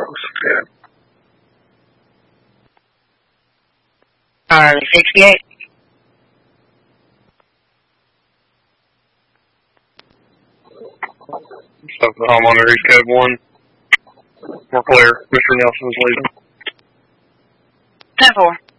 Yeah. 68. Stuff the homeowner, East Code 1. We're clear. Mr. Nelson is leaving. 10-4.